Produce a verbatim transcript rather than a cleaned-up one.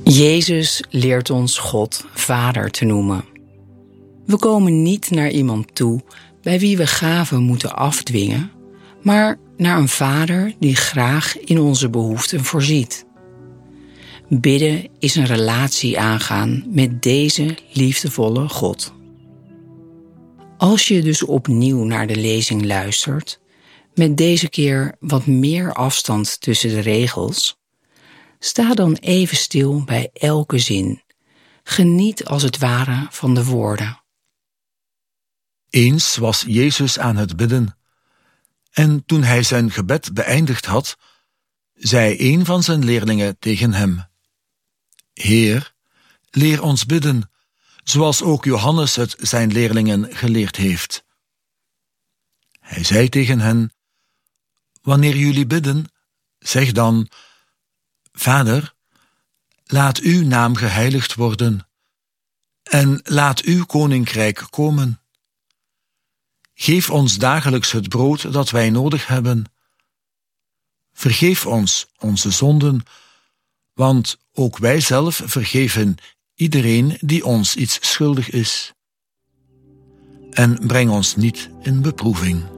Jezus leert ons God Vader te noemen. We komen niet naar iemand toe bij wie we gaven moeten afdwingen, maar naar een Vader die graag in onze behoeften voorziet. Bidden is een relatie aangaan met deze liefdevolle God. Als je dus opnieuw naar de lezing luistert, met deze keer wat meer afstand tussen de regels, sta dan even stil bij elke zin. Geniet als het ware van de woorden. Eens was Jezus aan het bidden, en toen hij zijn gebed beëindigd had, zei een van zijn leerlingen tegen hem: Heer, leer ons bidden, zoals ook Johannes het zijn leerlingen geleerd heeft. Hij zei tegen hen: Wanneer jullie bidden, zeg dan: Vader, laat uw naam geheiligd worden en laat uw koninkrijk komen. Geef ons dagelijks het brood dat wij nodig hebben. Vergeef ons onze zonden, want ook wij zelf vergeven iedereen die ons iets schuldig is. En breng ons niet in beproeving.